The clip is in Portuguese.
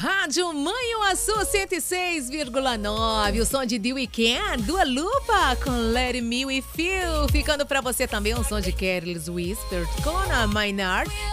Rádio Manhuaçu 106,9. O som de The Weeknd, Dua Lipa com Let Me With You. Ficando pra você também um som de Careless Whisper com a Maynard.